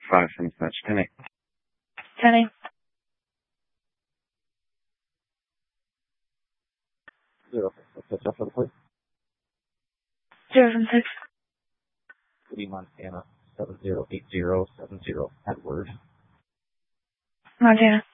5 from Snatch. 10-8. 10-8. 0. Let's up for the plate. 0 from 6. City, Montana. 708070. Edward. Montana.